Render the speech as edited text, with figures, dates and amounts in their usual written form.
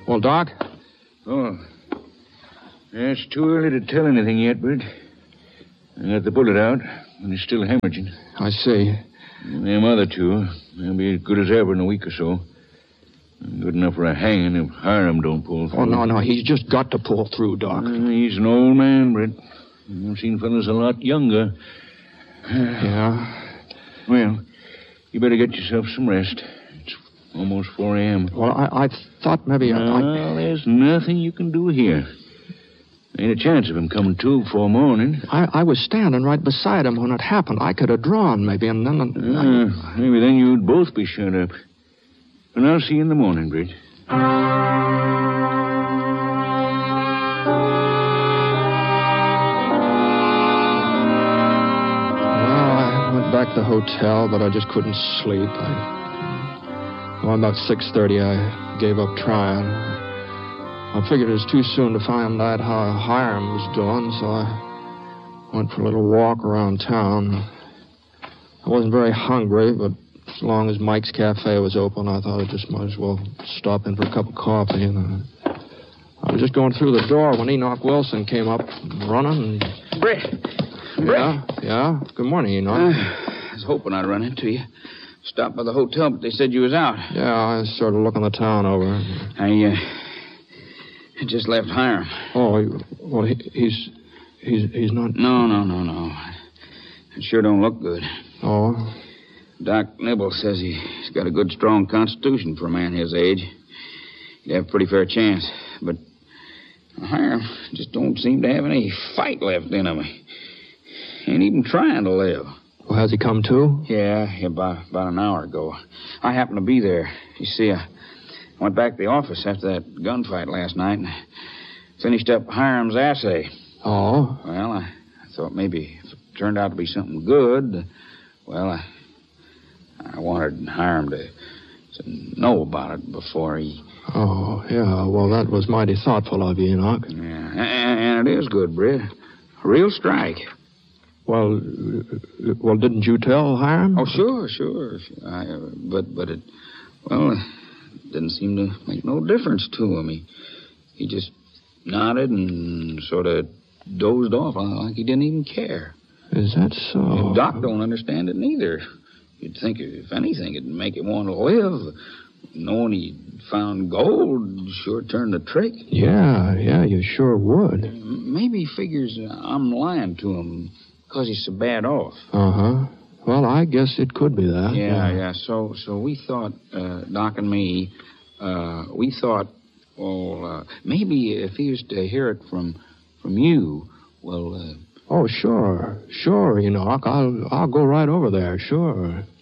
Well, Doc? Oh. It's too early to tell anything yet, Britt. I got the bullet out, and it's still hemorrhaging. I see. And them other two, they'll be as good as ever in a week or so. Good enough for a hanging if Hiram don't pull through. Oh, no. He's just got to pull through, Doc. He's an old man, Britt. I've seen fellas a lot younger. Yeah? Well, you better get yourself some rest. It's almost 4 a.m. Well, I thought maybe Well, there's nothing you can do here. Ain't a chance of him coming to before morning. I was standing right beside him when it happened. I could have drawn, maybe, and then... Maybe then you'd both be shut up. And I'll see you in the morning, Britt. Back to the hotel, but I just couldn't sleep. About 6:30, I gave up trying. I figured it was too soon to find out how Hiram was doing, so I went for a little walk around town. I wasn't very hungry, but as long as Mike's Cafe was open, I thought I just might as well stop in for a cup of coffee. And I was just going through the door when Enoch Wilson came up running. Britt. Yeah. Good morning, Enoch. I was hoping I'd run into you. Stopped by the hotel, but they said you was out. Yeah, I was sort of looking the town over. I just left Hiram. Oh, well, he's not... No. It sure don't look good. Oh? Doc Nibble says he's got a good, strong constitution for a man his age. He'd have a pretty fair chance. But Hiram just don't seem to have any fight left in him. Ain't even trying to live. Well, has he come to? Yeah, about an hour ago. I happened to be there. You see, I went back to the office after that gunfight last night and finished up Hiram's assay. Oh? Well, I thought maybe if it turned out to be something good, well, I wanted Hiram to know about it before he... Oh, yeah. Well, that was mighty thoughtful of you, Enoch. Yeah, and it is good, Britt. A real strike. Well, didn't you tell Hiram? Oh, sure. But it didn't seem to make no difference to him. He just nodded and sort of dozed off like he didn't even care. Is that so? And Doc don't understand it neither. You'd think, if anything, it'd make him want to live. Knowing he found gold sure turned the trick. Yeah, you sure would. Maybe he figures I'm lying to him because he's so bad off. Uh-huh. Well, I guess it could be that. Yeah. So we thought, Doc and me, we thought, maybe if he was to hear it from you, well... Oh, sure, Enoch. I'll go right over there, sure.